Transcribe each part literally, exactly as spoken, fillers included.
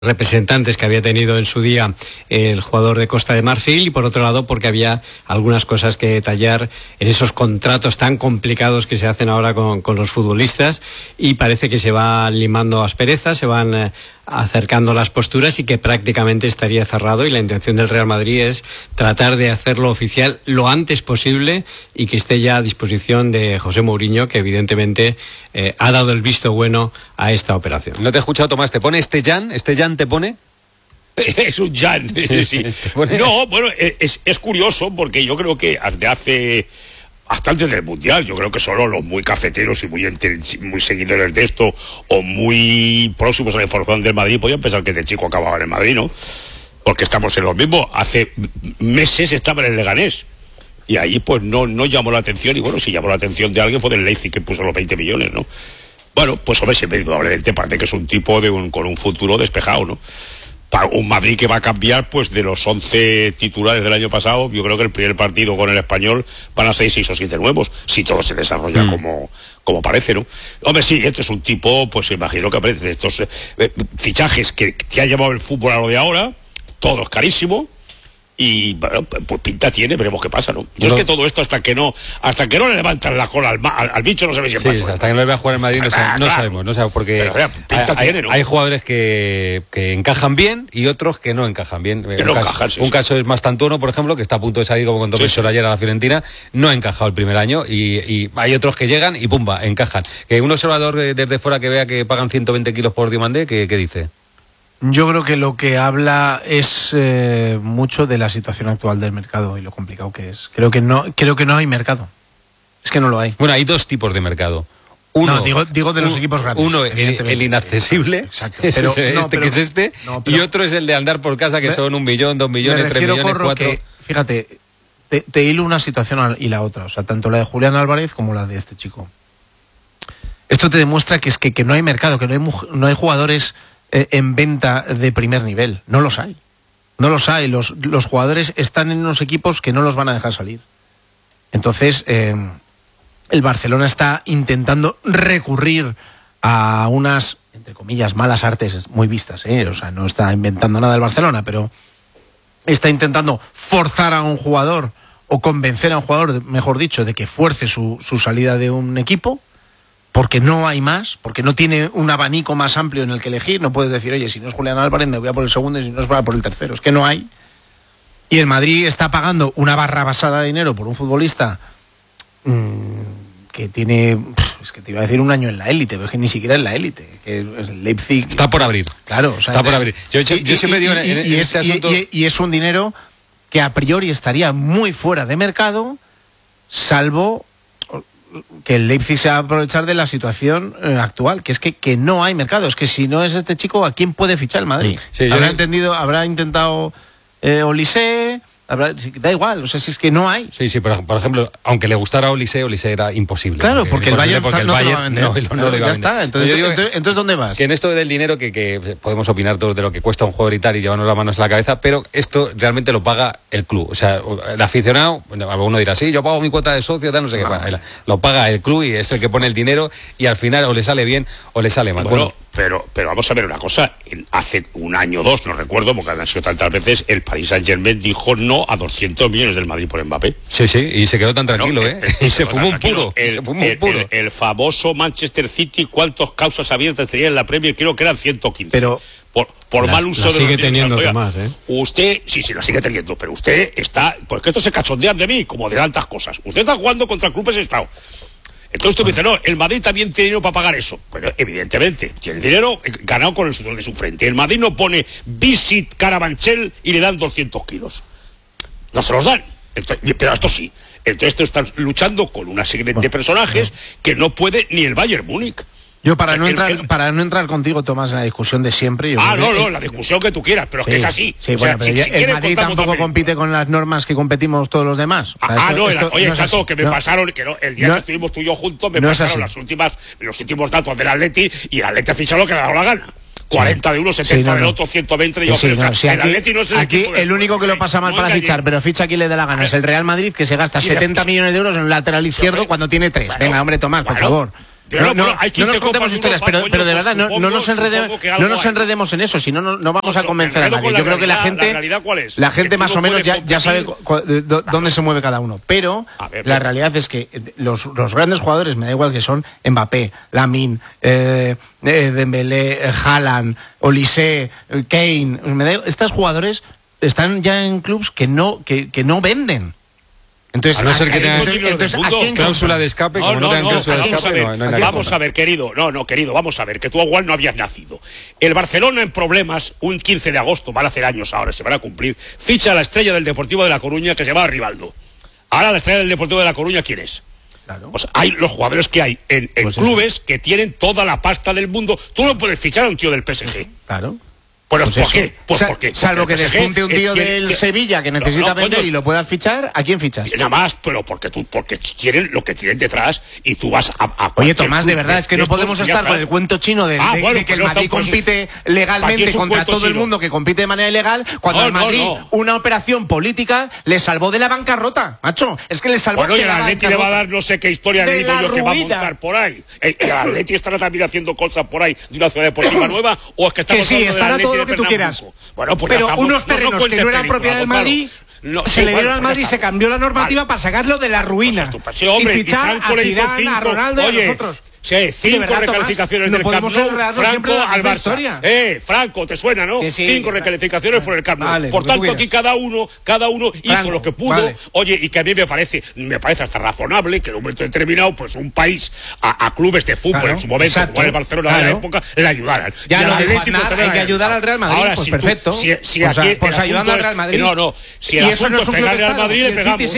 representantes que había tenido en su día el jugador de Costa de Marfil, y por otro lado porque había algunas cosas que detallar en esos contratos tan complicados que se hacen ahora con, con los futbolistas, y parece que se va limando asperezas, se van eh, acercando las posturas y que prácticamente estaría cerrado, y la intención del Real Madrid es tratar de hacerlo oficial lo antes posible y que esté ya a disposición de José Mourinho, que evidentemente eh, ha dado el visto bueno a esta operación. No te he escuchado, Tomás. ¿Te pone este Jan? ¿Este Jan te pone? Es un Jan, sí. No, bueno, es, es curioso porque yo creo que desde hace... hasta antes del Mundial, yo creo que solo los muy cafeteros y muy, muy seguidores de esto, o muy próximos a la información del Madrid, podían pensar que este chico acababa en el Madrid, ¿no? Porque estamos en lo mismo. Hace meses estaba en el Leganés, y ahí pues no, no llamó la atención, y bueno, si llamó la atención de alguien fue del Leipzig, que puso los veinte millones, ¿no? Bueno, pues hombre, siempre indudablemente parece que es un tipo de un, con un futuro despejado, ¿no? Para un Madrid que va a cambiar, pues de los once titulares del año pasado, yo creo que el primer partido con el Español van a ser seis o siete nuevos, si todo se desarrolla mm. como, como parece, ¿no? Hombre, sí, este es un tipo, pues imagino que aparece de estos eh, fichajes que te ha llevado el fútbol a lo de ahora, todo es carísimo, y bueno, pues pinta tiene, veremos qué pasa, ¿no? Yo no. Es que todo esto hasta que no hasta que no le levantan la cola al, al, al bicho no se ve si sí, pasa. Hasta que no le vea jugar en Madrid no, ah, no claro. sabemos, no sabemos, porque Pero, o sea, pinta hay, tiene, ¿no? hay jugadores que, que encajan bien y otros que no encajan bien. Que un no caso, encajan, sí, un sí. caso es Mastantuono, por ejemplo, que está a punto de salir, como contó sí, Pessoa sí. ayer a la Fiorentina, no ha encajado el primer año, y, y hay otros que llegan y pumba, encajan. Que un observador desde fuera que vea que pagan ciento veinte kilos por Diomandé, ¿qué, qué dice? Yo creo que lo que habla es eh, mucho de la situación actual del mercado y lo complicado que es. Creo que no, creo que no hay mercado. Es que no lo hay. Bueno, hay dos tipos de mercado. Uno, no, digo, digo de los un, equipos grandes. Uno, el, el inaccesible, exacto. Es Pero, ese, no, este pero, que es este, no, pero, y otro es el de andar por casa, que me, son un millón, dos millones, tres millones, Corro, cuatro. Que, fíjate, te, te hilo una situación y la otra, o sea, tanto la de Julián Álvarez como la de este chico. Esto te demuestra que es que, que no hay mercado, que no hay, no hay jugadores en venta de primer nivel. No los hay. No los hay. Los, los jugadores están en unos equipos que no los van a dejar salir. Entonces, eh, el Barcelona está intentando recurrir a unas, entre comillas, malas artes muy vistas, ¿eh? O sea, no está inventando nada el Barcelona, pero está intentando forzar a un jugador o convencer a un jugador, mejor dicho, de que fuerce su, su salida de un equipo, porque no hay más, porque no tiene un abanico más amplio en el que elegir. No puedes decir, oye, si no es Julián Álvarez me voy a por el segundo, y si no es para por el tercero. Es que no hay. Y el Madrid está pagando una barra basada de dinero por un futbolista mmm, que tiene, es que te iba a decir un año en la élite, pero es que ni siquiera en la élite, que es el Leipzig. Está por abrir. Claro, o sea, está por abrir. Yo, yo, y, yo siempre y, digo y, en, en y este es, asunto... Y, y, y es un dinero que a priori estaría muy fuera de mercado, salvo que el Leipzig se va a aprovechar de la situación eh, actual, que es que, que no hay mercado. Es que si no es este chico, ¿a quién puede fichar el Madrid? Sí, habrá yo... entendido, habrá intentado eh, Olise, habrá, da igual, o sea, si es que no hay. Sí, sí, pero por ejemplo, aunque le gustara a Olise, Olise era imposible. Claro, porque, porque el Bayern, porque el no Bayern no, no, no le iba a vender. Ya está, entonces, digo, entonces, entonces ¿dónde vas? Que en esto del dinero, que, que podemos opinar todos de lo que cuesta un jugador y tal, y llevarnos las manos a la cabeza, pero esto realmente lo paga el club. O sea, el aficionado, alguno dirá, sí, yo pago mi cuota de socio, tal, no sé qué, bueno, lo paga el club y es el que pone el dinero, y al final o le sale bien o le sale mal. Bueno, bueno pero, pero vamos a ver una cosa, hace un año o dos, no recuerdo, porque han sido tantas veces, el Paris Saint-Germain dijo no a doscientos millones del Madrid por Mbappé. Sí, sí, y se quedó tan tranquilo, bueno, ¿eh? Y se fumó un puro. El, se fumó el, un puro. El, el, el famoso Manchester City, ¿cuántas causas abiertas tenía en la Premier? Creo que eran ciento quince. Pero... Por, por la, mal uso la de sigue los teniendo Oiga, más, ¿eh? Usted, sí, sí, la sigue teniendo, pero usted está, porque esto se cachondean de mí, como de tantas cosas. Usted está jugando contra el Club de Estado. Entonces tú me dices, no, el Madrid también tiene dinero para pagar eso. Bueno, evidentemente, tiene dinero ganado con el sudor de su frente. El Madrid no pone Visit Carabanchel y le dan doscientos kilos. No se los dan. Entonces, pero esto sí. Entonces tú estás luchando con una serie de personajes que no puede ni el Bayern Múnich. Yo para, o sea, no entrar, el, el... para no entrar contigo, Tomás, en la discusión de siempre... Yo ah, no, que... no, la discusión que tú quieras, pero sí, es que es así. Sí, bueno, o sea, pero si, ya, si el Madrid tampoco compite con las normas que competimos todos los demás. O sea, ah, esto, no, esto, oye, no Chato, que me no, pasaron, que no, el día no, que estuvimos tú y yo juntos, me no pasaron las últimas, los últimos datos del Atleti, y el Atleti ha fichado lo que le ha dado la gana. cuarenta sí. de uno, setenta sí, no, del otro, ciento veinte de yo. Sí, no, sí, el aquí, Atleti no es el aquí equipo de, el único que lo pasa mal no para engañé. fichar, pero ficha aquí le da la gana, es el Real Madrid, que se gasta setenta millones de euros en un lateral izquierdo cuando tiene tres. Bueno, Venga, hombre, Tomás, bueno, por favor. No, no, no, no nos contemos historias, pero, pero de verdad, no, no, nos, enredemos, no nos enredemos en eso, si no, no, no vamos a convencer a nadie. Yo creo que la gente, la gente más o menos ya, ya sabe dónde se mueve cada uno. Pero la realidad es que los, los grandes jugadores, me da igual que son Mbappé, Lamine, eh, Dembélé, Haaland, Olise, Kane, me da, estos jugadores están ya en clubs que no, que, que no venden. Entonces, a no ser que tengan entonces, cláusula de escape, como no, no, no tengan cláusula de escape, a ver, no, no hay vamos a ver, querido, no, no, querido, vamos a ver, que tú igual no habías nacido. El Barcelona en problemas, un quince de agosto, van a hacer años ahora, se van a cumplir, ficha a la estrella del Deportivo de La Coruña, que se llama Rivaldo. Ahora la estrella del Deportivo de La Coruña, ¿quién es? Claro. Pues hay los jugadores que hay en, en pues clubes eso. que tienen toda la pasta del mundo. Tú no puedes fichar a un tío del P S G. Claro. Bueno, pues ¿por eso. qué? Pues Sa porque, salvo porque que despunte un tío quiere, del quiere, Sevilla que necesita no, no, vender coño, y lo puedas fichar, ¿a quién fichas? Nada más, pero porque tú, porque quieren lo que tienen detrás y tú vas a... a Oye, Tomás, de verdad, es que no podemos estar con el cuento chino de, ah, de, bueno, de que el Madrid no compite eso, legalmente contra todo chino. el mundo que compite de manera ilegal, cuando no, al Madrid no, no. una operación política le salvó de la bancarrota, macho. Es que le salvó bueno, de la la bancarrota. El Atleti le va a dar no sé qué historia le digo yo que va a montar por ahí. El, el Atleti estará también haciendo cosas por ahí de una ciudad deportiva nueva o es que estamos que sí, estará todo lo que tú quieras. Bueno, pues pero unos terrenos no, no que no eran propiedad del Madrid no, se sí, le dieron bueno, al Madrid y se cambió la normativa vale. para sacarlo de la ruina pues sí, hombre, y fichar y a Zidane, a Ronaldo oye, y a nosotros. Sí, cinco verdad, recalificaciones Tomás, del Camp Nou, Franco al Barça. Historia. Eh, Franco, te suena, ¿no? Sí, sí, cinco vale. recalificaciones por el Camp Nou. Vale, por tanto, aquí cada uno, cada uno hizo Franco, lo que pudo. Vale. Oye, y que a mí me parece, me parece hasta razonable que en un momento determinado, pues un país a, a clubes de fútbol claro, en su momento, exacto, como el Barcelona claro. de la época, le ayudaran. Ya y no, Atlético, Aznar, hay que ayudar al Real Madrid. Ahora, pues si perfecto. Tú, si, si pues, aquí pues ayudando al Real Madrid. No, no. Si el asunto es pegarle al Madrid, le pegamos.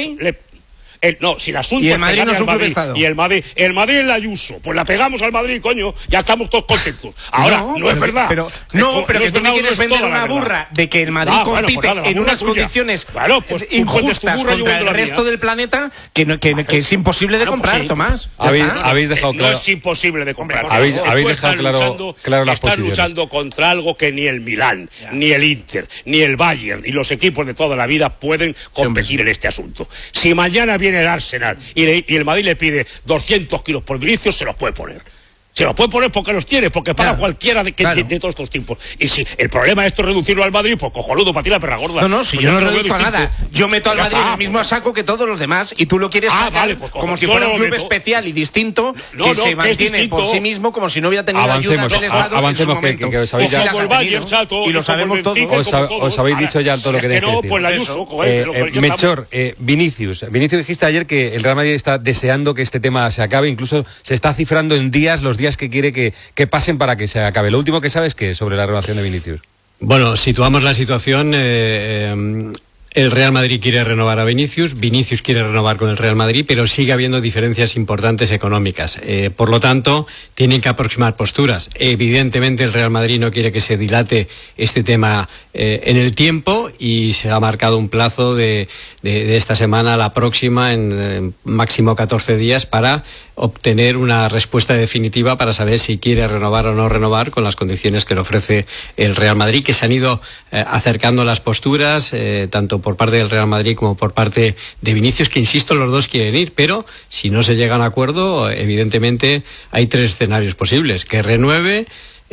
El, no, si el asunto y el es Madrid no es un Madrid, club estado. Y el Madrid, el Madrid es la Ayuso, pues la pegamos al Madrid, coño, ya estamos todos contentos. Ahora, no, no es verdad. Pero, no, es, pero no que tú me quieres vender una burra de que el Madrid ah, compite bueno, pues nada, en unas tuya. condiciones claro, pues, injustas contra el resto del planeta que, no, que, que es imposible de comprar, pues sí. Tomás. Habéis, habéis dejado claro. No es imposible de comprar. Habéis, habéis dejado claro, luchando, claro las están posiciones. luchando contra algo que ni el Milán, ni el Inter, ni el Bayern, ni los equipos de toda la vida pueden competir en este asunto. Si mañana viene el Arsenal Y, le, y el Madrid le pide doscientos kilos por Vinicius, se los puede poner. Se los puede poner porque los tiene, porque paga claro, cualquiera de, que, claro. de, de todos estos tiempos. Y si el problema de esto es reducirlo al Madrid, pues cojonudo para ti la perra gorda. No, no, si pues yo no reduzco a nada. Yo meto al Madrid en el mismo saco que todos los demás y tú lo quieres ah, sacar vale, pues, como si fuera un club especial y distinto no, que no, se mantiene que por sí mismo como si no hubiera tenido ayuda del Estado avancemos en su que, que, que os habéis ya Bayern, chato, y lo sabemos todos. Os, os habéis dicho ya todo lo que tenéis que decir. Melchor, Vinicius. Vinicius, dijiste ayer que el Real Madrid está deseando que este tema se acabe, incluso se está cifrando en días los días que quiere que que pasen para que se acabe. Lo último que sabes que es sobre la renovación de Vinicius. Bueno, situamos la situación. Eh, eh, el Real Madrid quiere renovar a Vinicius, Vinicius quiere renovar con el Real Madrid, pero sigue habiendo diferencias importantes económicas. Eh, por lo tanto, tienen que aproximar posturas. Evidentemente, el Real Madrid no quiere que se dilate este tema eh, en el tiempo y se ha marcado un plazo de, de, de esta semana a la próxima, en eh, máximo catorce días, para obtener una respuesta definitiva para saber si quiere renovar o no renovar con las condiciones que le ofrece el Real Madrid, que se han ido eh, acercando las posturas, eh, tanto por parte del Real Madrid como por parte de Vinicius, que insisto, los dos quieren ir, pero si no se llega a un acuerdo, evidentemente hay tres escenarios posibles: que renueve,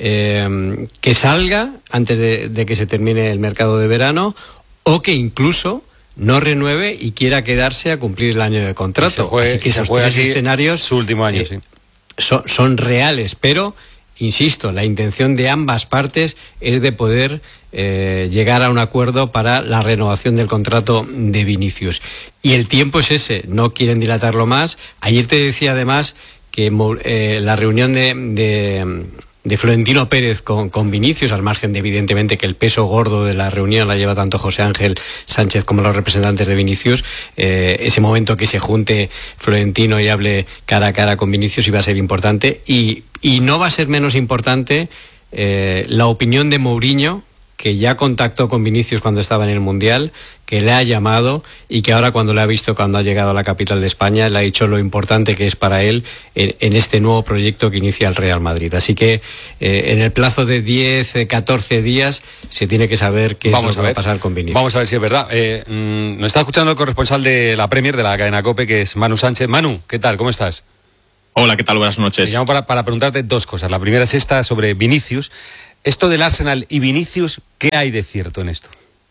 eh, que salga antes de, de que se termine el mercado de verano, o que incluso no renueve y quiera quedarse a cumplir el año de contrato. Juegue, Así que esos tres escenarios su último año, eh, sí. son, son reales, pero insisto, la intención de ambas partes es de poder eh, llegar a un acuerdo para la renovación del contrato de Vinicius. Y el tiempo es ese, no quieren dilatarlo más. Ayer te decía además que eh, la reunión de, de, de Florentino Pérez con, con Vinicius, al margen de evidentemente que el peso gordo de la reunión la lleva tanto José Ángel Sánchez como los representantes de Vinicius, eh, ese momento que se junte Florentino y hable cara a cara con Vinicius iba a ser importante, y, y no va a ser menos importante eh, la opinión de Mourinho, que ya contactó con Vinicius cuando estaba en el Mundial, que le ha llamado y que ahora, cuando le ha visto cuando ha llegado a la capital de España, le ha dicho lo importante que es para él en, en este nuevo proyecto que inicia el Real Madrid. Así que eh, en el plazo de diez, catorce días se tiene que saber qué Vamos es lo que va a pasar con Vinicius. Vamos a ver si es verdad. Eh, mmm, nos está escuchando el corresponsal de la Premier, de la cadena COPE, que es Manu Sánchez. Manu, ¿qué tal? ¿Cómo estás? Hola, ¿qué tal? Buenas noches. Te llamo para, para preguntarte dos cosas. La primera es esta sobre Vinicius. Esto del Arsenal y Vinicius, ¿qué hay de cierto en esto?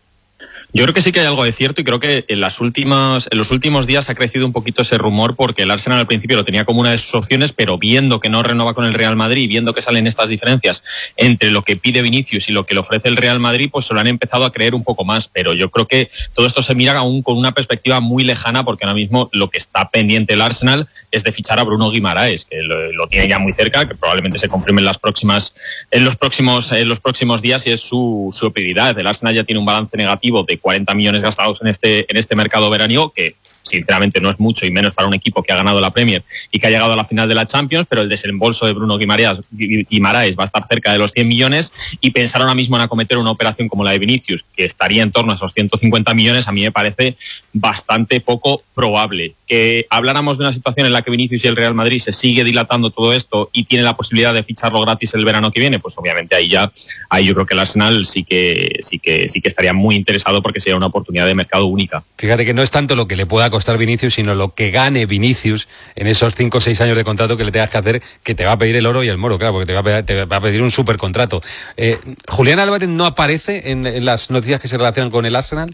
Yo creo que sí que hay algo de cierto y creo que en las últimas, en los últimos días ha crecido un poquito ese rumor porque el Arsenal al principio lo tenía como una de sus opciones, pero viendo que no renueva con el Real Madrid, viendo que salen estas diferencias entre lo que pide Vinicius y lo que le ofrece el Real Madrid, pues se lo han empezado a creer un poco más. Pero yo creo que todo esto se mira aún con una perspectiva muy lejana porque ahora mismo lo que está pendiente el Arsenal es de fichar a Bruno Guimaraes, que lo, lo tiene ya muy cerca, que probablemente se confirme en las próximas, en los próximos, en los próximos días y es su, su prioridad. El Arsenal ya tiene un balance negativo de cuarenta millones gastados en este, en este mercado veraniego, que sinceramente no es mucho y menos para un equipo que ha ganado la Premier y que ha llegado a la final de la Champions, pero el desembolso de Bruno Guimaraes, Guimaraes va a estar cerca de los cien millones y pensar ahora mismo en acometer una operación como la de Vinicius, que estaría en torno a esos ciento cincuenta millones, a mí me parece bastante poco probable. Que habláramos de una situación en la que Vinicius y el Real Madrid se sigue dilatando todo esto y tiene la posibilidad de ficharlo gratis el verano que viene, pues obviamente ahí ya, ahí yo creo que el Arsenal sí que, sí que, sí que estaría muy interesado porque sería una oportunidad de mercado única. Fíjate que no es tanto lo que le pueda costar Vinicius, sino lo que gane Vinicius en esos cinco o seis años de contrato que le tengas que hacer, que te va a pedir el oro y el moro, claro, porque te va a pedir, te va a pedir un supercontrato. Eh, ¿Julián Álvarez no aparece en, en las noticias que se relacionan con el Arsenal?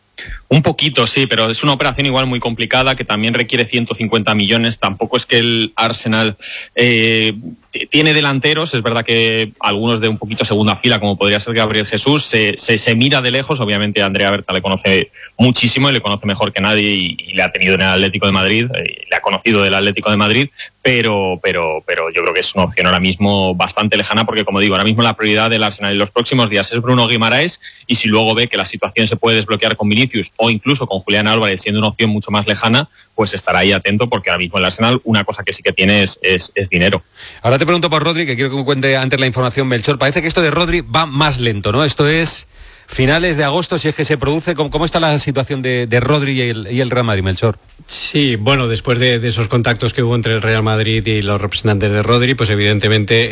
Un poquito, sí, pero es una operación igual muy complicada que también requiere ciento cincuenta millones. Tampoco es que el Arsenal eh, tiene delanteros, es verdad que algunos de un poquito segunda fila, como podría ser Gabriel Jesús, se, se, se mira de lejos. Obviamente Andrea Berta le conoce muchísimo y le conoce mejor que nadie y, y le ha tenido en el Atlético de Madrid, eh, le ha conocido del Atlético de Madrid, pero, pero, pero yo creo que es una opción ahora mismo bastante lejana porque, como digo, ahora mismo la prioridad del Arsenal en los próximos días es Bruno Guimaraes y si luego ve que la situación se puede desbloquear con Vinicius o incluso con Julián Álvarez siendo una opción mucho más lejana, pues estará ahí atento porque ahora mismo el Arsenal una cosa que sí que tiene es, es, es dinero. Ahora te pregunto por Rodri, que quiero que me cuente antes la información, Melchor. Parece que esto de Rodri va más lento, ¿no? Esto es finales de agosto, si es que se produce. ¿Cómo, cómo está la situación de, de Rodri y el, y el Real Madrid, Melchor? Sí, bueno, después de, de esos contactos que hubo entre el Real Madrid y los representantes de Rodri, pues evidentemente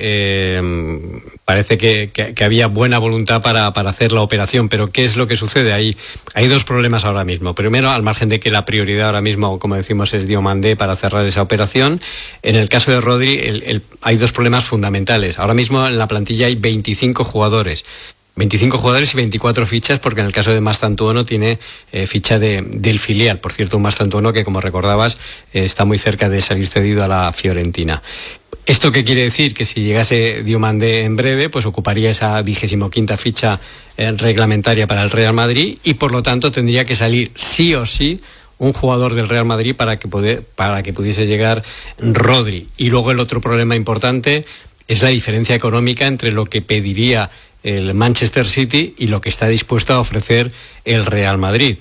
eh, parece que, que, que había buena voluntad para, para hacer la operación, pero ¿qué es lo que sucede? Hay, hay dos problemas ahora mismo. Primero, al margen de que la prioridad ahora mismo, como decimos, es Diomandé para cerrar esa operación, en el caso de Rodri el, el, hay dos problemas fundamentales. Ahora mismo en la plantilla hay veinticinco jugadores. veinticinco jugadores y veinticuatro fichas, porque en el caso de Mastantuono tiene eh, ficha de, del filial. Por cierto, un Mastantuono que, como recordabas, eh, está muy cerca de salir cedido a la Fiorentina. ¿Esto qué quiere decir? Que si llegase Diomandé en breve, pues ocuparía esa vigésimo quinta ficha eh, reglamentaria para el Real Madrid y, por lo tanto, tendría que salir sí o sí un jugador del Real Madrid para que, poder, para que pudiese llegar Rodri. Y luego el otro problema importante es la diferencia económica entre lo que pediría el Manchester City y lo que está dispuesto a ofrecer el Real Madrid.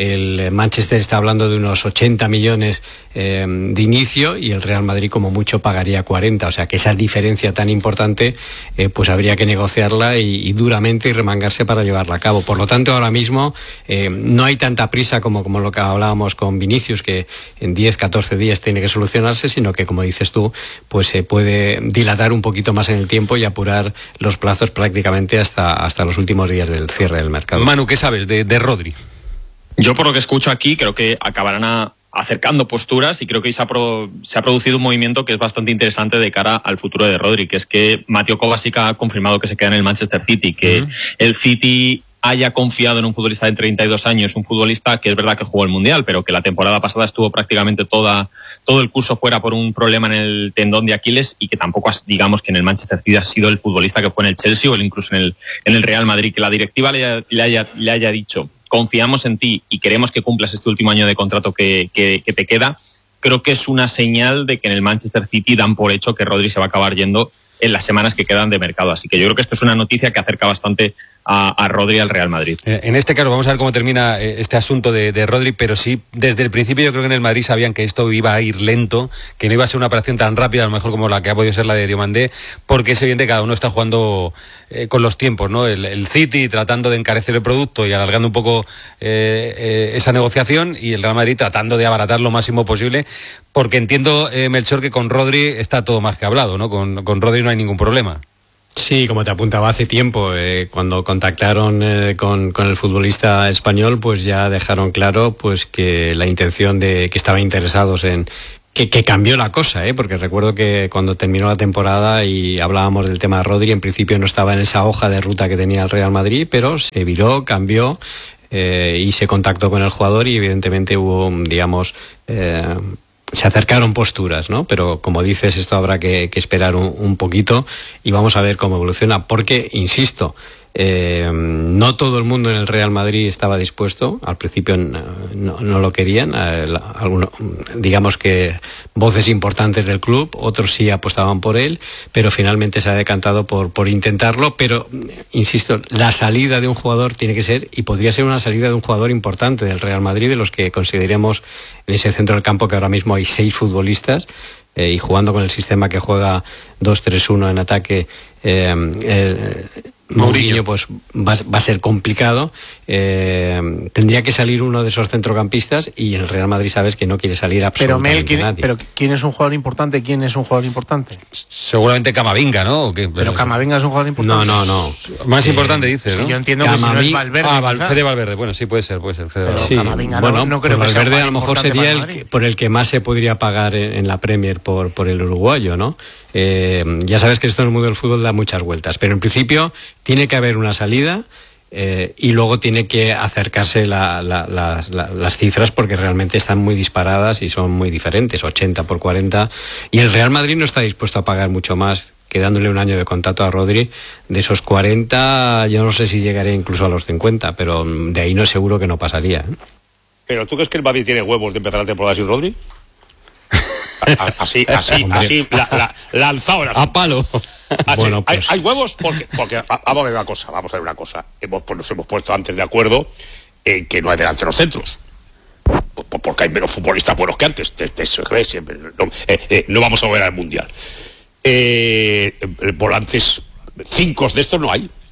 El Manchester está hablando de unos ochenta millones eh, de inicio y el Real Madrid como mucho pagaría cuarenta, o sea que esa diferencia tan importante eh, pues habría que negociarla y, y duramente y remangarse para llevarla a cabo. Por lo tanto, ahora mismo eh, no hay tanta prisa como, como lo que hablábamos con Vinicius, que en diez, catorce días tiene que solucionarse, sino que, como dices tú, pues se puede dilatar un poquito más en el tiempo y apurar los plazos prácticamente hasta, hasta los últimos días del cierre del mercado. Manu, ¿qué sabes de, de Rodri? Yo, por lo que escucho aquí, creo que acabarán a, acercando posturas y creo que se ha, pro, se ha producido un movimiento que es bastante interesante de cara al futuro de Rodri, que es que Mateo Kovacic ha confirmado que se queda en el Manchester City, que uh-huh. el City haya confiado en un futbolista de treinta y dos años, un futbolista que es verdad que jugó el Mundial, pero que la temporada pasada estuvo prácticamente toda, todo el curso fuera por un problema en el tendón de Aquiles y que tampoco, digamos, que en el Manchester City ha sido el futbolista que fue en el Chelsea o incluso en el, en el Real Madrid, que la directiva le haya, le haya, le haya dicho confiamos en ti y queremos que cumplas este último año de contrato que, que, que te queda, creo que es una señal de que en el Manchester City dan por hecho que Rodri se va a acabar yendo en las semanas que quedan de mercado. Así que yo creo que esto es una noticia que acerca bastante a, a Rodri al Real Madrid. En este caso vamos a ver cómo termina este asunto de, de Rodri, pero sí, desde el principio yo creo que en el Madrid sabían que esto iba a ir lento, que no iba a ser una operación tan rápida, a lo mejor como la que ha podido ser la de Diomandé, porque es evidente que cada uno está jugando eh, con los tiempos, ¿no? El, el City tratando de encarecer el producto y alargando un poco eh, eh, esa negociación, y el Real Madrid tratando de abaratar lo máximo posible, porque entiendo, eh, Melchor, que con Rodri está todo más que hablado, ¿no? Con, con Rodri no hay ningún problema. Sí, como te apuntaba hace tiempo, eh, cuando contactaron eh, con, con el futbolista español, pues ya dejaron claro pues que la intención de que estaban interesados en, Que, que cambió la cosa, ¿eh? Porque recuerdo que cuando terminó la temporada y hablábamos del tema de Rodri, en principio no estaba en esa hoja de ruta que tenía el Real Madrid, pero se viró, cambió eh, y se contactó con el jugador y evidentemente hubo, digamos, eh, se acercaron posturas, ¿no? Pero como dices, esto habrá que, que esperar un, un poquito y vamos a ver cómo evoluciona, porque, insisto, Eh, no todo el mundo en el Real Madrid estaba dispuesto, al principio no, no, no lo querían, eh, la, alguno, digamos que voces importantes del club, otros sí apostaban por él, pero finalmente se ha decantado por, por intentarlo, pero insisto, la salida de un jugador tiene que ser, y podría ser una salida de un jugador importante del Real Madrid, de los que consideremos en ese centro del campo, que ahora mismo hay seis futbolistas, eh, y jugando con el sistema que juega dos tres uno en ataque, eh, eh, Mourinho pues va, va a ser complicado. Eh, tendría que salir uno de esos centrocampistas y el Real Madrid sabes que no quiere salir absolutamente pero Mel, nadie. Pero ¿quién es un jugador importante? ¿Quién es un jugador importante? Seguramente Camavinga, ¿no? ¿O qué? Pero, pero Camavinga es un jugador importante. No, no, no. Más eh, importante dices, ¿no? Sí, yo entiendo Camavi- que si no es Valverde. Ah, Valverde, Valverde. Bueno, sí puede ser, puede ser. Pero sí, Camavinga bueno, no, no creo pues que sea un Valverde a jugador lo mejor importante sería para el el Madrid. que, por el que más se podría pagar en, en la Premier por, por el uruguayo, ¿no? Eh, ya sabes que esto en el mundo del fútbol da muchas vueltas, pero en principio tiene que haber una salida. Eh, y luego tiene que acercarse la, la, la, la, las cifras, porque realmente están muy disparadas y son muy diferentes, ochenta por cuarenta, y el Real Madrid no está dispuesto a pagar mucho más, quedándole un año de contrato a Rodri. De esos cuarenta yo no sé si llegaría incluso a los cincuenta, pero de ahí no es seguro que no pasaría, ¿eh? ¿Pero tú crees que el Madrid tiene huevos de empezar la temporada sin Rodri? Así, así, así, la, la, lanzado así. a palo. Así, Bueno, pues... hay, hay huevos porque, porque vamos a ver una cosa, vamos a ver una cosa. Hemos, pues nos hemos puesto antes de acuerdo en que no hay delanteros centros. Porque hay menos futbolistas buenos que antes. De, de eso, siempre, no, eh, eh, no vamos a ver al Mundial. Eh, volantes, cinco de estos no hay.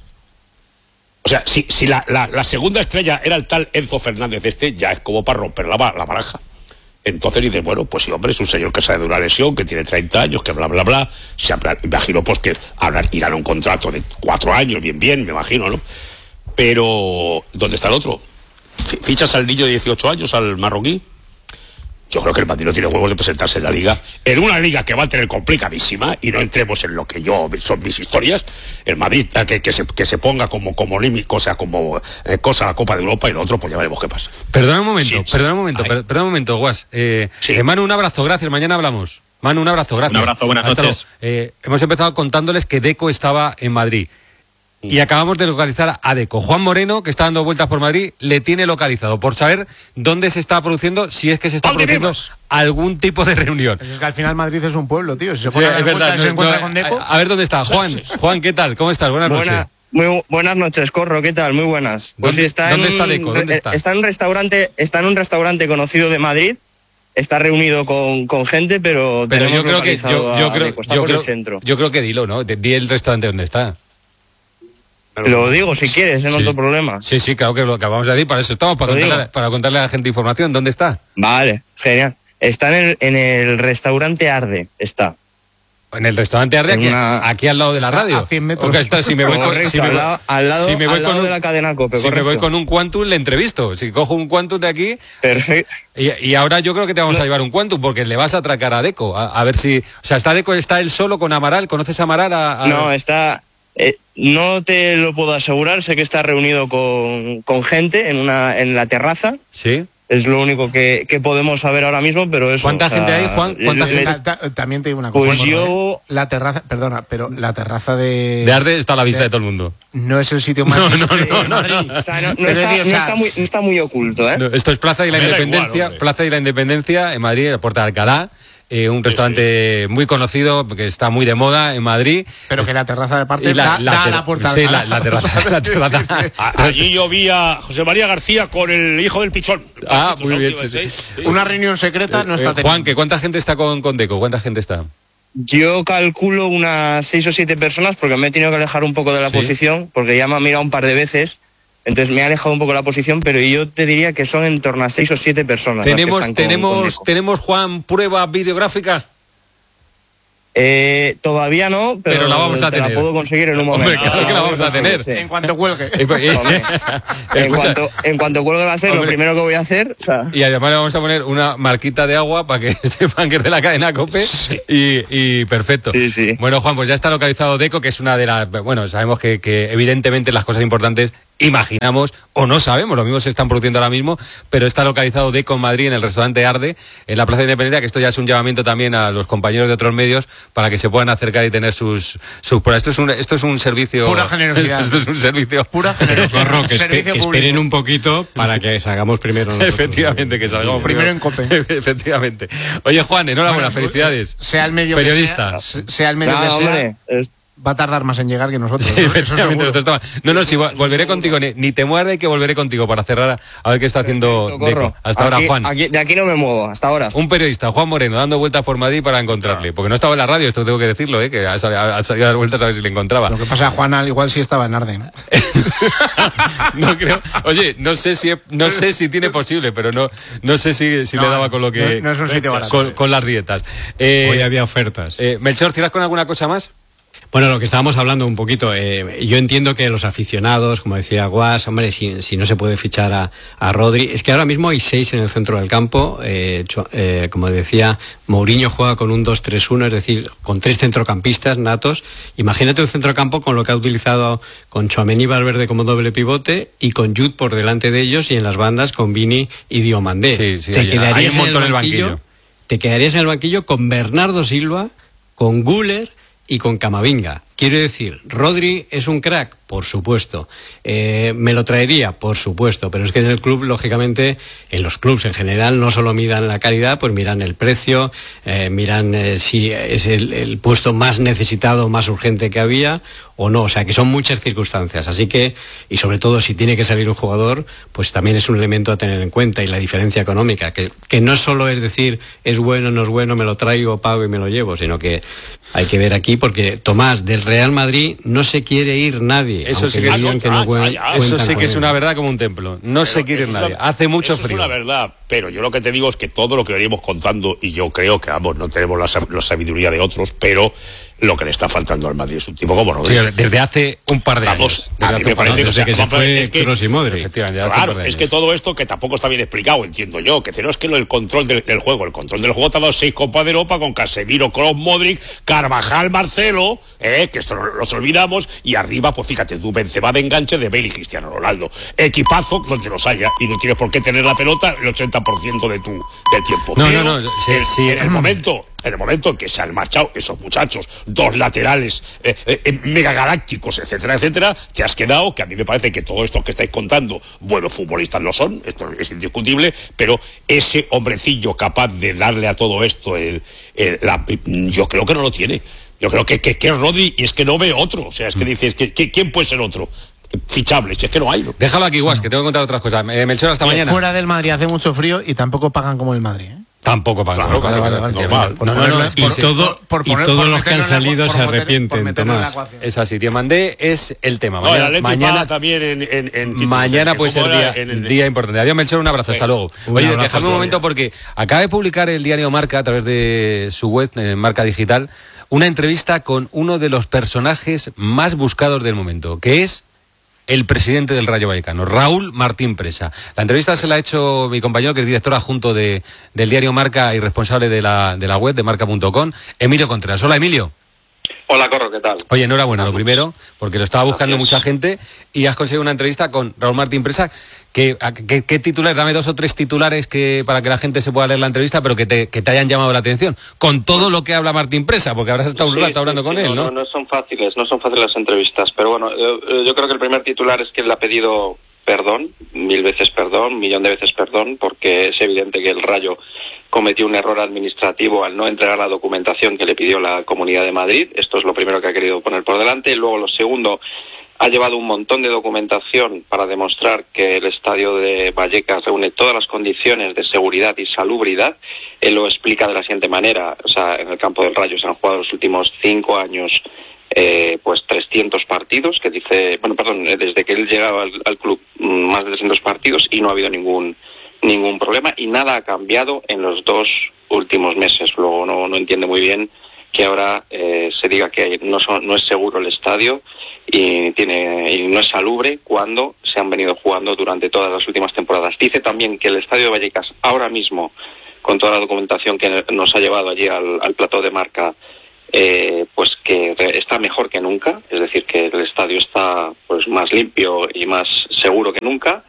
O sea, si, si la, la, la segunda estrella era el tal Enzo Fernández, este ya es como para romper la, la baraja. Entonces dice, bueno, pues sí, hombre, es un señor que sale de una lesión, que tiene treinta años, que bla, bla, bla. Se habrá, imagino pues que habrá tirado un contrato de cuatro años, bien, bien, me imagino, ¿no? Pero, ¿dónde está el otro? ¿Fichas al niño de dieciocho años, al marroquí? Yo creo que el Madrid no tiene huevos de presentarse en la Liga, en una Liga que va a tener complicadísima, y no entremos en lo que yo, son mis historias. El Madrid, que, que, se, que se ponga como, como límite, o sea, como eh, cosa la Copa de Europa, y lo otro, pues ya veremos qué pasa. Perdona un momento, Sí, perdona un momento, Ay. per, perdona un momento, Guas. Eh, Sí. eh, Manu, un abrazo, gracias, mañana hablamos. Manu, un abrazo, gracias. Un abrazo, buenas Hasta noches. luego. Eh, hemos empezado contándoles que Deco estaba en Madrid. Y acabamos de localizar a Deco. Juan Moreno, que está dando vueltas por Madrid, le tiene localizado por saber dónde se está produciendo, si es que se está ¿Dónde produciendo vemos? algún tipo de reunión. Pues es que al final Madrid es un pueblo, tío. Si se Sí, pone a dar es verdad. vueltas y se no, encuentra no, con Deco. a, a ver dónde está. Juan, Juan, ¿qué tal? ¿Cómo estás? Buenas Buena- noches. muy buenas noches, Corro, ¿qué tal? Muy buenas. Pues ¿Dónde- sí, está dónde en está un- Deco? ¿Dónde está? Está en un restaurante, está en un restaurante conocido de Madrid. Está reunido con, con gente, pero, Pero tenemos yo creo que localizado yo, yo a creo, Deco. Está yo por creo, el centro. yo creo que dilo, ¿no? Di el restaurante donde está. Lo digo si quieres, no Sí. hay otro problema. Sí, sí, claro que lo acabamos de decir, para eso estamos, para Lo contarle, digo. para contarle a la gente información. ¿Dónde está? Vale, genial. Está en el, en el restaurante Arde, está. En el restaurante Arde, En aquí, una- aquí al lado de la radio. A cien metros. O que está, si me voy con, Correcto, si me al voy- lado, al lado, si me voy al con lado un, de la cadena COPE, si me voy correcto. con un Quantum, le entrevisto. Si cojo un Quantum de aquí, Perfecto. y, y ahora yo creo que te vamos No. a llevar un Quantum, porque le vas a atracar a Deco. A, a ver si. O sea, está Deco, está él solo con Amaral. ¿Conoces a Amaral? A, a- No, está. eh, no te lo puedo asegurar, sé que está reunido con, con gente en una en la terraza. Sí. Es lo único que, que podemos saber ahora mismo, pero eso. ¿Cuánta o sea, gente hay, Juan? ¿Cuánta le- gente? Ta- ta- También te digo una cosa. Pues Borja, yo- ¿eh? La terraza, perdona, pero la terraza de. De Arde está a la vista de- de todo el mundo. No es el sitio más. No, no, discreto no, de no, Madrid. no. O sea, no, no Pero, está, tío, o no sea, está muy, no está muy oculto, ¿eh? No, esto es Plaza de la Me da igual, Independencia, hombre. Plaza de la Independencia en Madrid, la Puerta de Alcalá, eh, un restaurante muy conocido que está muy de moda en Madrid. Pero que la terraza de parte Y la- da, la da a ter- la puerta. sí, de la- la terraza- la terraza. A- allí yo vi a José María García con el hijo del Pichón. Ah, Estos muy bien, últimos, sí, sí. sí. Una reunión secreta no está Eh, Juan, ¿que ¿cuánta gente está con, con Deco? ¿Cuánta gente está? Yo calculo unas seis o siete personas porque me he tenido que alejar un poco de la Sí. posición, porque ya me ha mirado un par de veces. Entonces me he alejado un poco de la posición, pero yo te diría que son en torno a seis o siete personas. las que Tenemos, están con- con tenemos, Deco. tenemos, Juan, prueba videográfica. Eh, todavía no, pero, pero la vamos a te tener. La puedo conseguir en un momento. Hombre, claro que la vamos a tener. En cuanto cuelgue. en, cuanto, en cuanto cuelgue va a ser Hombre. Lo primero que voy a hacer. O sea. Y además le vamos a poner una marquita de agua para que sepan que es de la cadena COPE. Sí. Y, y perfecto. Sí, sí. Bueno, Juan, pues ya está localizado Deco, que es una de las... Bueno, sabemos que, que evidentemente las cosas importantes imaginamos o no sabemos, lo mismo se están produciendo ahora mismo, pero está localizado Deco en Madrid, en el restaurante Arde, en la Plaza de Independencia, que esto ya es un llamamiento también a los compañeros de otros medios para que se puedan acercar y tener sus, sus pruebas. Esto es un, esto es un servicio... Pura generosidad. Esto es un servicio... Pura generosidad. Corro, que, espe que esperen un poquito para sí. que salgamos primero nosotros. Efectivamente, que salgamos primero, primero en COPE. Efectivamente. Oye, Juan, enhorabuena, bueno, felicidades. Sea el medio periodista. Que sea, sea el medio no, que sea... Hombre, es... va a tardar más en llegar que nosotros. Sí, ¿no? efectivamente, nosotros no, no, si volveré contigo, ni, ni te muerde que volveré contigo para cerrar a, a ver qué está haciendo Deco. Hasta aquí, ahora, Juan. Aquí, de aquí no me muevo, hasta ahora. Un periodista, Juan Moreno, dando vueltas por Madrid para encontrarle. Porque no estaba en la radio, esto tengo que decirlo, ¿eh? Que ha salido, ha salido a dar vueltas a ver si le encontraba. Lo que pasa, Juan, al igual sí estaba en Arden. No creo. Oye, no sé si no sé si tiene posible, pero no no sé si, si no, le daba con lo que... No, no es un sitio barato. Con, con las dietas. Eh, Hoy había ofertas. Eh, Melchor, ¿cierras con alguna cosa más? Bueno, lo que estábamos hablando un poquito, eh, yo entiendo que los aficionados, como decía Guas, hombre, si, si no se puede fichar a, a Rodri, es que ahora mismo hay seis en el centro del campo, eh, eh, como decía, Mourinho juega con un dos tres uno, es decir, con tres centrocampistas natos. Imagínate un centrocampo con lo que ha utilizado con Tchouaméni y Valverde como doble pivote y con Jude por delante de ellos y en las bandas con Vini y Diomandé. Sí, sí, te hay, quedarías hay un montón en el banquillo, banquillo. Te quedarías en el banquillo con Bernardo Silva, con Güler y con Camavinga. Quiero decir, ¿Rodri es un crack? Por supuesto. Eh, ¿Me lo traería? Por supuesto. Pero es que en el club, lógicamente, en los clubs en general, no solo miran la calidad, pues miran el precio, eh, miran eh, si es el, el puesto más necesitado, más urgente que había o no. O sea, que son muchas circunstancias. Así que, y sobre todo si tiene que salir un jugador, pues también es un elemento a tener en cuenta. Y la diferencia económica, que, que no solo es decir, es bueno, no es bueno, me lo traigo, pago y me lo llevo, sino que hay que ver aquí, porque Tomás, del Real Madrid no se quiere ir nadie. Eso sí que, es, que no cuenta, eso sí que es una verdad como un templo. No pero se quiere ir nadie. Hace mucho eso frío. Es una verdad, pero yo lo que te digo es que todo lo que veníamos contando, y yo creo que vamos, no tenemos la, la sabiduría de otros, pero lo que le está faltando al Madrid es un tipo como Rodri. Sí, desde hace un par de vamos, años. A mí me parece que, o sea, que se fue Kroos y Modric. Claro, es que todo esto que tampoco está bien explicado, entiendo yo, que no es que lo, el control del, del juego, el control del juego te ha dado seis Copas de Europa con Casemiro, Kroos, Modric, Carvajal, Marcelo, eh, que esto los olvidamos, y arriba, pues fíjate, tú Benzema de enganche de Bale y Cristiano Ronaldo. Equipazo donde los haya, y no tienes por qué tener la pelota el ochenta por ciento de tu del tiempo. No, Pero, no, no, sí, en, sí. en el momento en el momento en que se han marchado esos muchachos, dos laterales eh, eh, megagalácticos, etcétera, etcétera, te has quedado, que a mí me parece que todo esto que estáis contando, buenos futbolistas lo son, esto es indiscutible, pero ese hombrecillo capaz de darle a todo esto, el, el, la, yo creo que no lo tiene. Yo creo que, que, que es Rodri, y es que no ve otro, o sea, es que dices, que, que, ¿quién puede ser otro? Fichable, si es que no hay, ¿no? Déjalo aquí, Guas, que tengo que contar otras cosas. Eh, Melchor, hasta y mañana. Fuera del Madrid hace mucho frío y tampoco pagan como el Madrid, ¿eh? Tampoco pagan. Claro, claro, vale, vale, normal. No, no, no, y todo, por, por poner, y todos los que han salido por, por se arrepienten, Tomás. Es así, Diomandé es el tema. No, mañana el mañana también en, en, en mañana puede ser día, en el... día importante. Adiós, Melchor, un abrazo, hasta luego. Un Oye, abrazo, dejadme un momento porque acaba de publicar el diario Marca a través de su web, eh, Marca Digital, una entrevista con uno de los personajes más buscados del momento, que es el presidente del Rayo Vallecano, Raúl Martín Presa. La entrevista se la ha hecho mi compañero, que es director adjunto de, del diario Marca y responsable de la, de la web de marca punto com, Emilio Contreras. Hola, Emilio. Hola, Corro, ¿qué tal? Oye, enhorabuena, lo primero, porque lo estaba buscando Gracias. mucha gente y has conseguido una entrevista con Raúl Martín Presa. ¿Qué, qué, qué titulares? Dame dos o tres titulares que para que la gente se pueda leer la entrevista, pero que te, que te hayan llamado la atención. Con todo lo que habla Martín Presa, porque habrás estado un sí, rato hablando sí, con sí, él, ¿no? ¿no? No, no son fáciles, no son fáciles las entrevistas, pero bueno, yo, yo creo que el primer titular es que él ha pedido perdón, mil veces perdón, un millón de veces perdón, porque es evidente que el Rayo cometió un error administrativo al no entregar la documentación que le pidió la Comunidad de Madrid. Esto es lo primero que ha querido poner por delante. Luego, lo segundo, ha llevado un montón de documentación para demostrar que el estadio de Vallecas reúne todas las condiciones de seguridad y salubridad. Él lo explica de la siguiente manera. O sea, en el campo del Rayo se han jugado los últimos cinco años eh, pues trescientos partidos, que dice, bueno, perdón, desde que él llegaba al, al club, más de trescientos partidos, y no ha habido ningún ningún problema, y nada ha cambiado en los dos últimos meses. Luego no, no entiende muy bien que ahora eh, se diga que no, son, no es seguro el estadio y, tiene, y no es salubre cuando se han venido jugando durante todas las últimas temporadas. Dice también que el estadio de Vallecas ahora mismo, con toda la documentación que nos ha llevado allí al, al plató de Marca, eh, pues que está mejor que nunca, es decir, que el estadio está pues más limpio y más seguro que nunca,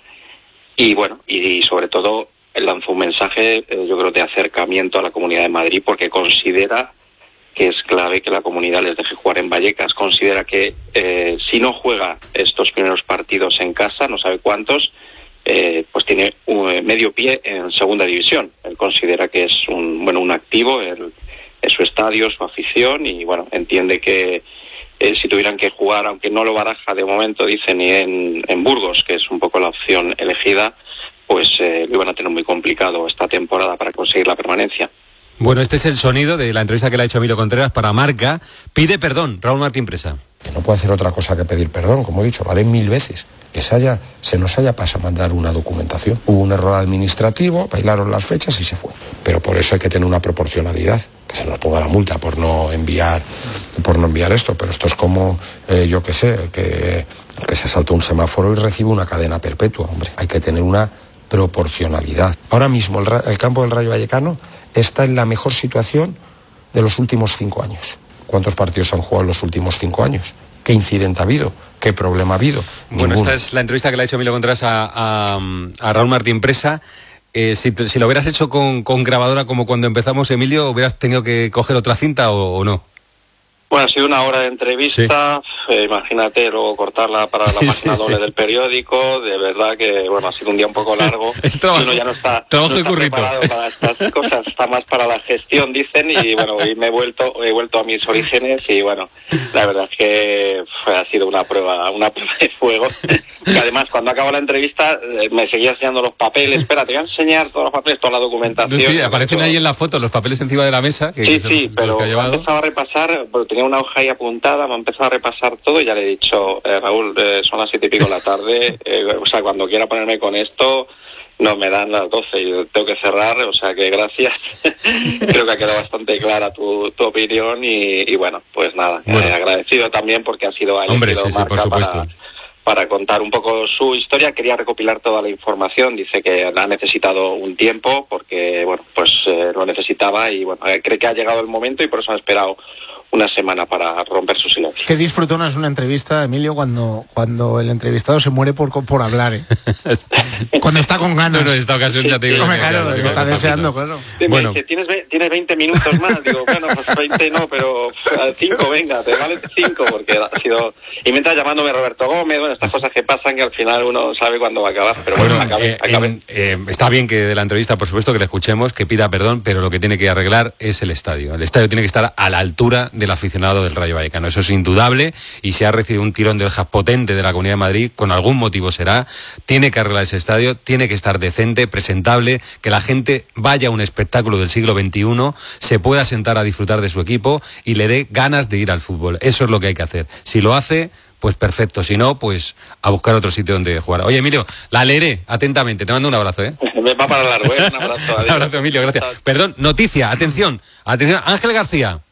y bueno, y, y sobre todo lanzó un mensaje, eh, yo creo, de acercamiento a la Comunidad de Madrid, porque considera que es clave que la comunidad les deje jugar en Vallecas. Considera que eh, si no juega estos primeros partidos en casa, no sabe cuántos, eh, pues tiene un medio pie en segunda división. Él considera que es un bueno un activo en su estadio, su afición, y bueno, entiende que eh, si tuvieran que jugar, aunque no lo baraja de momento, dice, ni en, en Burgos, que es un poco la opción elegida, pues eh, lo iban a tener muy complicado esta temporada para conseguir la permanencia. Bueno, este es el sonido de la entrevista que le ha hecho Emilio Contreras para Marca. Pide perdón, Raúl Martín Presa. Que no puede hacer otra cosa que pedir perdón, como he dicho, vale mil veces. Que se, haya, se nos haya pasado a mandar una documentación. Hubo un error administrativo, bailaron las fechas y se fue. Pero por eso hay que tener una proporcionalidad, que se nos ponga la multa por no enviar, por no enviar esto. Pero esto es como, eh, yo qué sé, que, que se saltó un semáforo y recibe una cadena perpetua. Hombre, hay que tener una proporcionalidad. Ahora mismo el, el campo del Rayo Vallecano está en la mejor situación de los últimos cinco años. ¿Cuántos partidos han jugado en los últimos cinco años? ¿Qué incidente ha habido? ¿Qué problema ha habido? Bueno, Ninguno. Esta es la entrevista que le ha hecho Emilio Contreras a, a, a Raúl Martín Presa. Eh, si, si lo hubieras hecho con, con grabadora como cuando empezamos, Emilio, ¿hubieras tenido que coger otra cinta o, o no? Bueno, ha sido una hora de entrevista, sí. eh, imagínate luego cortarla para la página sí, sí, doble sí. del periódico, de verdad que, bueno, ha sido un día un poco largo, y uno ya no está, no está preparado para estas cosas, está más para la gestión, dicen, y bueno, hoy me he vuelto, he vuelto a mis orígenes, y bueno, la verdad es que fue, ha sido una prueba, una prueba de fuego, que además cuando acabó la entrevista eh, me seguía enseñando los papeles, espera, te voy a enseñar todos los papeles, toda la documentación. No, sí, aparecen todo ahí en la foto los papeles encima de la mesa. Que sí, que sí, pero he empezado a repasar, bueno, tenía una hoja ahí apuntada, me ha empezado a repasar todo y ya le he dicho, eh, Raúl, eh, son las siete y pico de la tarde, eh, o sea, cuando quiera ponerme con esto, no me dan las doce, yo tengo que cerrar, o sea que gracias. Creo que ha quedado bastante clara tu, tu opinión y, y bueno, pues nada, bueno. Eh, agradecido también porque ha sido elegido Hombre, sí, sí, por supuesto. Para, para contar un poco su historia. Quería recopilar toda la información, dice que ha necesitado un tiempo porque, bueno, pues eh, lo necesitaba y bueno, eh, cree que ha llegado el momento y por eso han esperado una semana para romper su silencio. Qué disfrutona es una entrevista, Emilio, cuando, cuando el entrevistado se muere por, por hablar, ¿eh? Cuando está con ganas. No, no, en esta ocasión ya te digo. No, claro, lo está deseando, claro. Sí, bueno. Dice, ¿tienes, tienes veinte minutos más? Digo, bueno, pues veinte no, pero cinco, venga, te vale cinco, porque ha sido... Y mientras llamándome Roberto Gómez, bueno, estas cosas que pasan que al final uno sabe cuándo va a acabar, pero bueno, bueno acabé, eh, acabé. En, eh, está bien que de la entrevista, por supuesto, que le escuchemos, que pida perdón, pero lo que tiene que arreglar es el estadio. El estadio tiene que estar a la altura del aficionado del Rayo Vallecano. Eso es indudable y se ha recibido un tirón de orejas potente de la Comunidad de Madrid, con algún motivo será. Tiene que arreglar ese estadio, tiene que estar decente, presentable, que la gente vaya a un espectáculo del siglo veintiuno, se pueda sentar a disfrutar de su equipo y le dé ganas de ir al fútbol. Eso es lo que hay que hacer. Si lo hace, pues perfecto. Si no, pues a buscar otro sitio donde jugar. Oye, Emilio, la leeré atentamente. Te mando un abrazo, ¿eh? Me va para largo, ¿eh? Un abrazo. Un abrazo, Emilio, gracias. Perdón, noticia, atención, atención. Ángel García.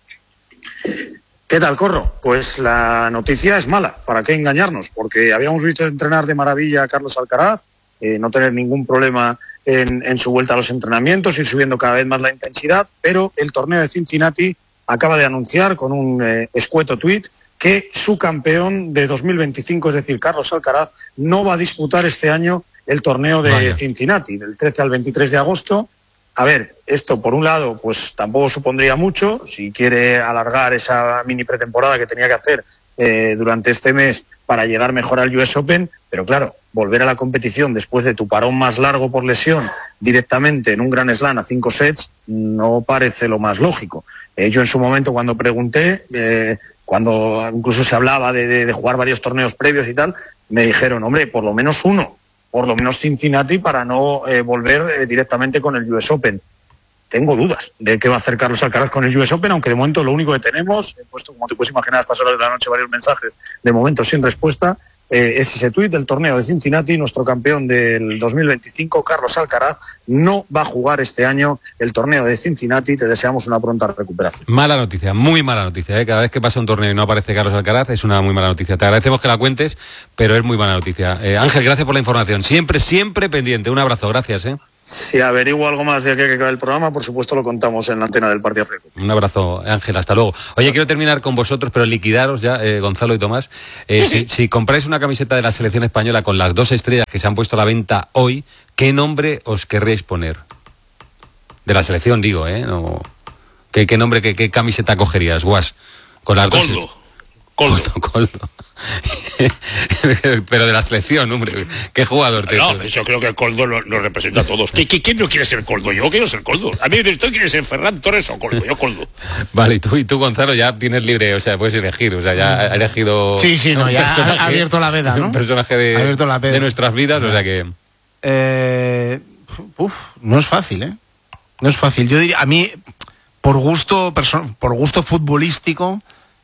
¿Qué tal, Corro? Pues la noticia es mala, ¿para qué engañarnos? Porque habíamos visto entrenar de maravilla a Carlos Alcaraz, eh, no tener ningún problema en, en su vuelta a los entrenamientos, ir subiendo cada vez más la intensidad, pero el torneo de Cincinnati acaba de anunciar con un eh, escueto tuit que su campeón de dos mil veinticinco, es decir, Carlos Alcaraz, no va a disputar este año el torneo de Vaya. Cincinnati, del trece al veintitrés de agosto. A ver, esto por un lado pues tampoco supondría mucho, si quiere alargar esa mini pretemporada que tenía que hacer eh, durante este mes para llegar mejor al U S Open, pero claro, volver a la competición después de tu parón más largo por lesión directamente en un Grand Slam a cinco sets no parece lo más lógico. Eh, yo en su momento cuando pregunté, eh, cuando incluso se hablaba de, de, de jugar varios torneos previos y tal, me dijeron, hombre, por lo menos uno. por lo menos Cincinnati, para no eh, volver eh, directamente con el U S Open. Tengo dudas de qué va a hacer Carlos Alcaraz con el U S Open, aunque de momento lo único que tenemos, he puesto, como te puedes imaginar, a estas horas de la noche varios mensajes, de momento sin respuesta, Eh, es ese tuit del torneo de Cincinnati. Nuestro campeón del dos mil veinticinco, Carlos Alcaraz, no va a jugar este año el torneo de Cincinnati. Te deseamos una pronta recuperación. Mala noticia, muy mala noticia, ¿eh? Cada vez que pasa un torneo y no aparece Carlos Alcaraz es una muy mala noticia. Te agradecemos que la cuentes, pero es muy mala noticia. Eh, Ángel, gracias por la información. Siempre, siempre pendiente. Un abrazo, gracias. ¿eh? Si averiguo algo más de aquí a que acabe el programa, por supuesto lo contamos en la antena del Partido Freco. Un abrazo, Ángel, hasta luego. Oye, quiero terminar con vosotros, pero liquidaros ya, eh, Gonzalo y Tomás. Eh, si, si compráis una camiseta de la selección española con las dos estrellas que se han puesto a la venta hoy, ¿qué nombre os querréis poner? De la selección, digo, ¿eh? No... ¿Qué, qué nombre, qué, qué camiseta cogerías, Guas? Con las Coldo. dos... Coldo. Coldo. Pero de la selección, hombre. ¿Qué jugador te No, yo creo que el Coldo nos lo representa a todos. ¿Qui- qui- ¿Quién no quiere ser Coldo? Yo quiero ser Coldo. A mí esto quiere ser Ferran Torres o Coldo. Yo Coldo. Vale, y tú, y tú, Gonzalo, ya tienes libre, o sea, puedes elegir, o sea, ya ha elegido... Sí, sí, no, un ya ha personaje- ha abierto la veda, ¿no? Un personaje de, Ha abierto la veda. de nuestras vidas, o sea que... Eh, uf, no es fácil, ¿eh? No es fácil. Yo diría, a mí, por gusto, perso- por gusto futbolístico,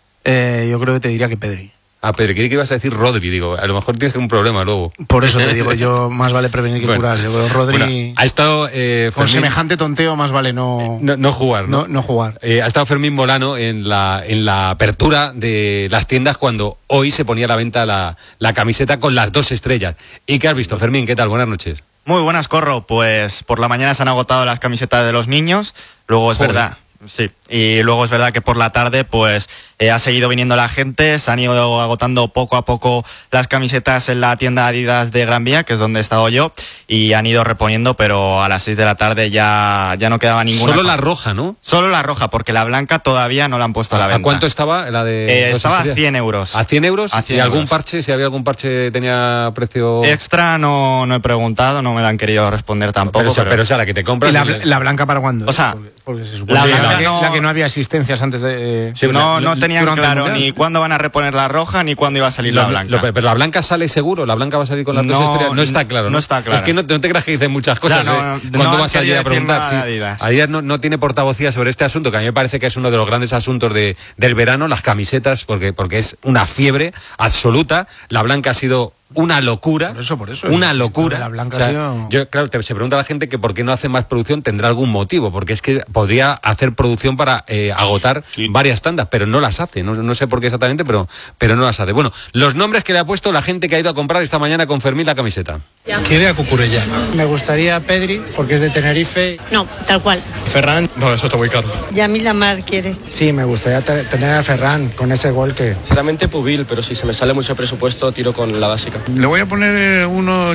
eh, yo creo que te diría que Pedri. Ah, Pedro, creí que ibas a decir Rodri, digo, a lo mejor tienes un problema luego. Por eso te digo, yo más vale prevenir que Bueno, curar. Yo creo que Rodri, bueno, ha estado eh, con Fermín- semejante tonteo, más vale no, no, no jugar, ¿no? no, no jugar. Eh, ha estado Fermín Molano en la, en la apertura de las tiendas cuando hoy se ponía a la venta la, la camiseta con las dos estrellas. ¿Y qué has visto, Fermín? ¿Qué tal? Buenas noches. Muy buenas, Corro. Pues por la mañana se han agotado las camisetas de los niños. Luego es Joder. verdad. Sí, y luego es verdad que por la tarde pues eh, ha seguido viniendo la gente, se han ido agotando poco a poco las camisetas en la tienda Adidas de Gran Vía, que es donde he estado yo, y han ido reponiendo, pero a las seis de la tarde ya, ya no quedaba ninguna. Solo la roja, ¿no? Solo la roja, porque la blanca todavía no la han puesto a la ¿A venta. cuánto estaba la de Eh, dos estaba a estrellas? cien euros. ¿A cien euros? A cien ¿Y algún euros. parche? Si había algún parche tenía precio... Extra no, no he preguntado, no me la han querido responder tampoco. pero, esa, pero esa, la que te compras... ¿Y la, el- la blanca para cuándo? O sea, porque, porque se supone la que blanca la, que, no- la que no había asistencias antes de... Sí, no, la- no tenían durante el claro Mundial. ni cuándo van a reponer la roja ni cuándo iba a salir Lo- la blanca. lo- pero la blanca sale seguro, la blanca va a salir con las No, dos estrellas. No está claro, ¿no? no está claro. Es que no, no te creas que dicen muchas cosas. Ya, no, ¿eh? no, Cuando no vas han allí a querido decir preguntar. nada Sí. de Adidas. Ayer no, no tiene portavocía sobre este asunto, que a mí me parece que es uno de los grandes asuntos de, del verano, las camisetas, porque, porque es una fiebre absoluta. La blanca ha sido una locura. Por eso, por eso. Una Es- locura. la blanca O sea, ha sido- yo, claro, te- se pregunta a la gente que por qué no hace más producción, tendrá algún motivo, porque es que podría hacer producción para eh, agotar Sí. varias tandas, pero no las hace. No, no sé por qué exactamente, pero, pero no las hace. Bueno, los nombres que le ha puesto la gente que ha ido a comprar esta mañana con Fermín la camiseta. Quiere a Cucurella. Me gustaría Pedri, porque es de Tenerife. No, tal cual. Ferran, no, eso está muy caro. Yamil Lamar quiere. Sí, me gustaría te- tener a Ferran con ese gol que... Sinceramente Pubil, pero si se me sale mucho presupuesto, tiro con la básica. Le voy a poner eh, uno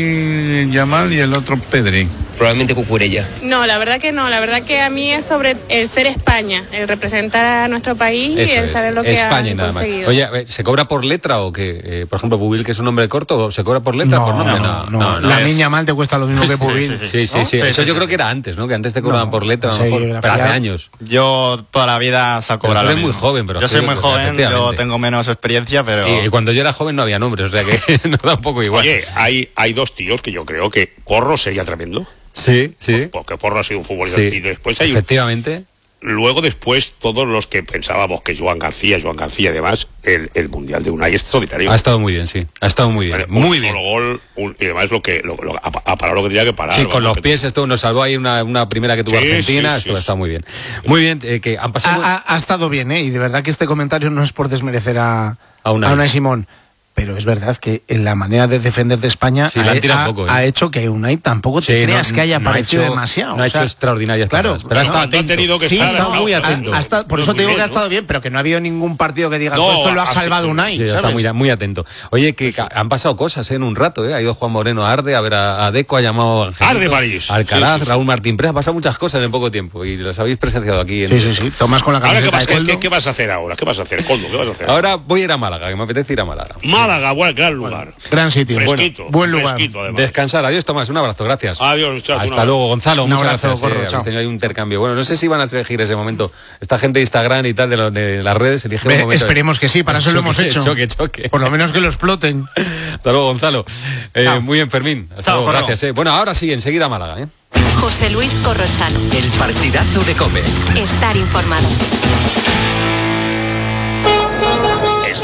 Yamil Yamal y el otro Pedri. Probablemente Cucurella. No, la verdad que no. La verdad que a mí es sobre el ser España, el representar a nuestro país y Eso el es. saber lo que España y han nada más. conseguido. Oye, eh, ¿se cobra por letra o qué? Eh, por ejemplo, Pubil, que es un nombre corto, ¿se cobra por letra o por nombre? no, no. La niña mal te cuesta lo mismo que Pubil. Sí, sí, ¿no? sí. Sí, Eso sí, yo sí, creo sí. que era antes, ¿no? Que antes te cobraban No, por letra, a lo sí, mejor, pero hace grafía- años. Yo toda la vida se ha Pero cobrado. tú lo eres muy mismo. joven, pero Yo sí, soy muy joven, yo efectivamente. tengo menos experiencia, pero... Y cuando yo era joven no había nombres, o sea que nos da un poco igual. Oye, hay, hay dos tíos que yo creo que Porro sería tremendo. Sí, sí. Porque Porro ha sido un futbolista. Sí. Y después hay un- Efectivamente. Luego después todos los que pensábamos que Joan García, Joan García y demás, el, el Mundial de Unai es extraordinario. Ha estado muy bien, sí. Ha estado muy bien. Vale, Muy un bien. solo gol, un- y además lo que lo, lo- a, a parar lo que tenía que parar. Sí, con vamos, los que- pies esto nos salvó ahí una, una primera que tuvo Sí, Argentina, sí, esto sí, ha estado sí. muy bien. Muy bien, eh, que han pasado... Ha, ha- ha estado bien, ¿eh? Y de verdad que este comentario no es por desmerecer a, A Unai. a Unai Simón. Pero es verdad que en la manera de defender de España Sí, la ha, han tirado ha- un poco, ¿eh? ha hecho que Unai tampoco te Sí, creas no- que haya no ha aparecido hecho- demasiado. No ha o sea, hecho extraordinarias claro, cosas, pero ha no, estado no ha atento. tenido que Sí, estar, está ha muy estado- atento. ha- ha estado- por No, eso muy te digo bien, que ha ¿no? estado bien, pero que no ha habido ningún partido que diga, No, "Pues esto lo ha ha salvado sido- Unai". Sí, está ¿sabes? muy, muy atento. Oye, que ca- han pasado cosas ¿eh? en un rato, ¿eh? Ha ido Juan Moreno a Arde, a ver a, a Deco, ha llamado a Angelito, Arde París. Alcaraz, Sí, sí, sí. Raúl Martín Pérez, ha pasado muchas cosas en poco tiempo y las habéis presenciado aquí. En Sí, sí, sí. Tomás con la Ahora, ¿qué camiseta vas, de qué, Coldo. qué- qué vas a hacer ahora? ¿Qué vas a hacer, Coldo? ¿Qué vas a hacer? Ahora voy a ir a Málaga, que me apetece ir a Málaga. Málaga, buen, gran lugar. Gran sitio. Fresquito. Buen lugar. Fresquito, además. Descansar, adiós Tomás, un abrazo, gracias. Adiós, chao, Hasta una- luego, Gonzalo, Un muchas abrazo, gracias. Corro, eh, chao. habéis tenido ahí un intercambio. Bueno, no sé si van a elegir ese momento. Esta gente de Instagram y tal, de, lo- de las redes, elige un Eh, momento. esperemos que sí, para eso lo hemos Choque, hecho. Choque, choque. Por lo menos que lo exploten. Hasta luego, Gonzalo. Eh, Chao. muy bien, Fermín. Hasta Chao, luego, Corro. gracias. eh. Bueno, ahora sí, enseguida Málaga. ¿eh? José Luis Corrochano. El partidazo de COPE. Estar informado. Sport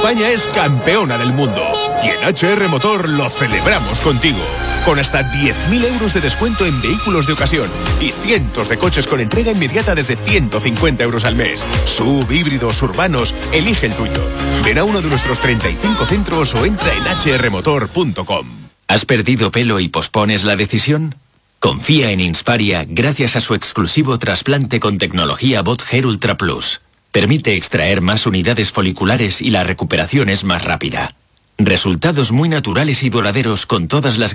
España es campeona del mundo. Y en H R Motor lo celebramos contigo. Con hasta diez mil euros de descuento en vehículos de ocasión y cientos de coches con entrega inmediata desde ciento cincuenta euros al mes. Sub, híbridos, urbanos, elige el tuyo. Ven a uno de nuestros treinta y cinco centros o entra en h r motor punto com. ¿Has perdido pelo y pospones la decisión? Confía en Insparia gracias a su exclusivo trasplante con tecnología Bot Hair Ultra Plus. Permite extraer más unidades foliculares y la recuperación es más rápida. Resultados muy naturales y duraderos con todas las